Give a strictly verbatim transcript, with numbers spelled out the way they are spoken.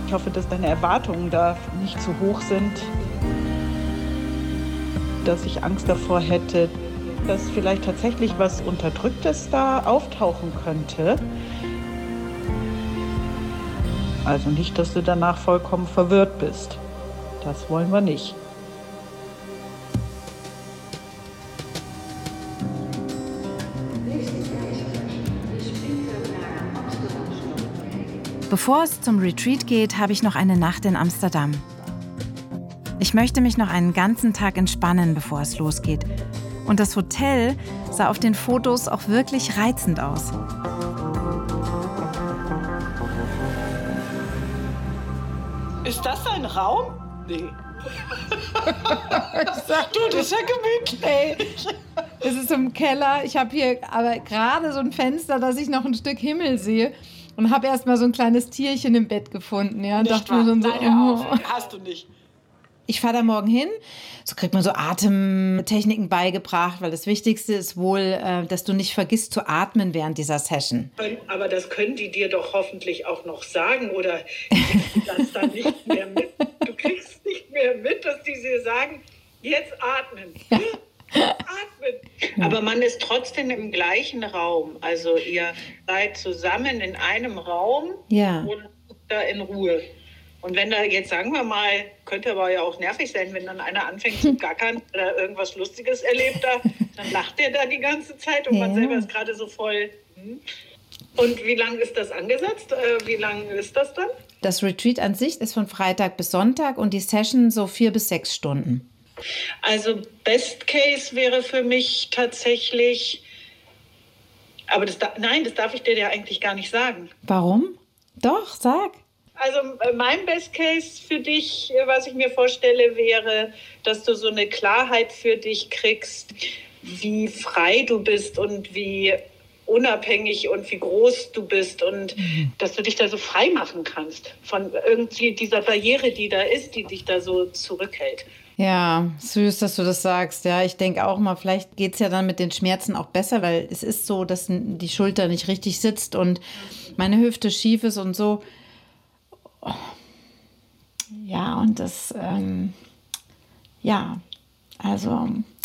Ich hoffe, dass deine Erwartungen da nicht zu hoch sind, dass ich Angst davor hätte, dass vielleicht tatsächlich was Unterdrücktes da auftauchen könnte. Also nicht, dass du danach vollkommen verwirrt bist. Das wollen wir nicht. Bevor es zum Retreat geht, habe ich noch eine Nacht in Amsterdam. Ich möchte mich noch einen ganzen Tag entspannen, bevor es losgeht. Und das Hotel sah auf den Fotos auch wirklich reizend aus. Ist das ein Raum? Nee. Du, das ist ja gemütlich. Ey, es ist im Keller. Ich habe hier aber gerade so ein Fenster, dass ich noch ein Stück Himmel sehe. Und habe erst mal so ein kleines Tierchen im Bett gefunden. Ja, und dachte mir so, so oh. Hast du nicht. Ich fahre da morgen hin, so kriegt man so Atemtechniken beigebracht, weil das Wichtigste ist wohl, äh, dass du nicht vergisst zu atmen während dieser Session. Aber das können die dir doch hoffentlich auch noch sagen, oder kriegst du das dann nicht mehr mit? Du kriegst nicht mehr mit, dass die dir sagen, jetzt atmen. Ja. Atmen. Aber man ist trotzdem im gleichen Raum. Also ihr seid zusammen in einem Raum ja. und da in Ruhe. Und wenn da jetzt, sagen wir mal, könnte aber ja auch nervig sein, wenn dann einer anfängt zu gackern oder irgendwas Lustiges erlebt da, dann lacht der da die ganze Zeit und ja. man selber ist gerade so voll. Und wie lange ist das angesetzt? Wie lange ist das dann? Das Retreat an sich ist von Freitag bis Sonntag und die Session so vier bis sechs Stunden. Also Best Case wäre für mich tatsächlich, aber das da, nein, das darf ich dir ja eigentlich gar nicht sagen. Warum? Doch, sag. Also mein Best Case für dich, was ich mir vorstelle, wäre, dass du so eine Klarheit für dich kriegst, wie frei du bist und wie unabhängig und wie groß du bist und mhm. dass du dich da so frei machen kannst von irgendwie dieser Barriere, die da ist, die dich da so zurückhält. Ja, süß, dass du das sagst. Ja, ich denke auch mal, vielleicht geht es ja dann mit den Schmerzen auch besser, weil es ist so, dass die Schulter nicht richtig sitzt und meine Hüfte schief ist und so. Ja, und das, ähm, ja, also